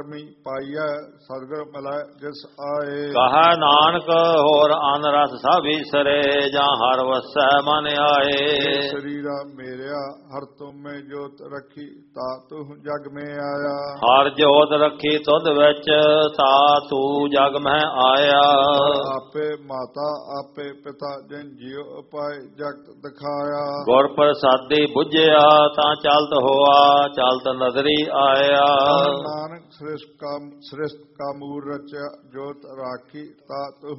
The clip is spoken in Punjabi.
ਪਾਈਐ ਸਤਿਗੁਰ ਮਿਲੈ ਜਿਸ ਆਏ। ਕਹੈ ਨਾਨਕ ਹੋਰ ਅਨ ਰਸ ਸਭ ਈਸਰੇ, ਜਾਂ ਹਰ ਵਸੈ ਮਨ ਆਏ। ਸਰੀਰਾ ਮੇਰਿਆ ਹਰ ਤੁਮੇ ਜੋਤ ਰੱਖੀ, ਤਾ ਤੂੰ ਜਗ ਮੇ ਆਇਆ। ਹਰ ਜੋਤ ਰੱਖੀ ਤੁਧ ਵਿੱਚ, ਤਾ ਤੂੰ ਜਗ ਮਹਿ ਆਇਆ। ਆਪੇ ਮਾਤਾ ਆਪੇ ਪਿਤਾ ਜਿਨ ਜੀਉ ਉਪਾਇ ਜਗਤ ਦਿਖਾਇਆ। ਗੁਰ ਪ੍ਰਸਾਦੀ ਬੁਝਿਆ, ਤਾਂ ਚਲਤ ਹੋਆ ਚਲਤ ਨਦਰੀ ਆਇਆ। ਨਾਨਕ ਸ੍ਰਿਸ਼ਟ ਕਾ ਮੂਲ ਰਚਿਆ, ਜੋਤ ਰਾਖੀ ਤਾ ਤੂੰ